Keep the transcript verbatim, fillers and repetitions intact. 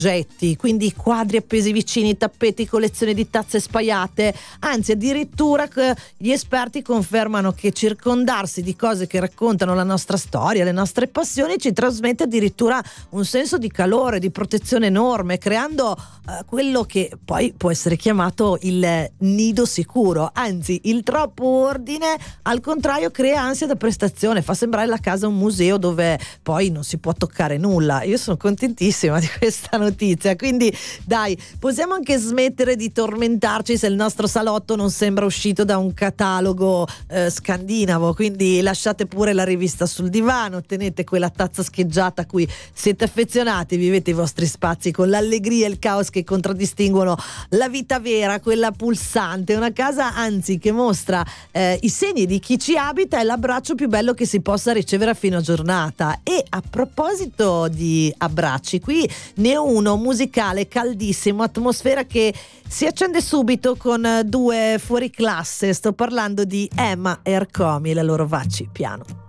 oggetti, quindi quadri appesi vicini, tappeti, collezioni di tazze spaiate, anzi addirittura gli esperti confermano che circondarsi di cose che raccontano la nostra storia, le nostre passioni ci trasmette addirittura un senso di calore, di protezione enorme, creando eh, quello che poi può essere chiamato il nido sicuro. Anzi, il troppo ordine al contrario crea ansia da prestazione, fa sembrare la casa un museo dove poi non si può toccare nulla. Io sono contentissima di questa notizia. Notizia. Quindi dai, possiamo anche smettere di tormentarci se il nostro salotto non sembra uscito da un catalogo eh, scandinavo, quindi lasciate pure la rivista sul divano, tenete quella tazza scheggiata a cui siete affezionati, vivete i vostri spazi con l'allegria e il caos che contraddistinguono la vita vera, quella pulsante, una casa anzi che mostra eh, i segni di chi ci abita e l'abbraccio più bello che si possa ricevere a fine giornata. E a proposito di abbracci, qui ne ho uno musicale caldissimo, atmosfera che si accende subito con due fuori classe. Sto parlando di Emma e Ercomi e la loro Vaci piano.